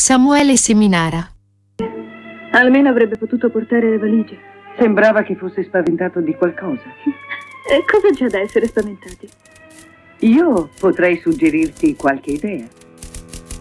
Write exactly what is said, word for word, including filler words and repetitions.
Samuele Seminara. Almeno avrebbe potuto portare le valigie. Sembrava che fosse spaventato di qualcosa. E cosa c'è da essere spaventati? Io potrei suggerirti qualche idea.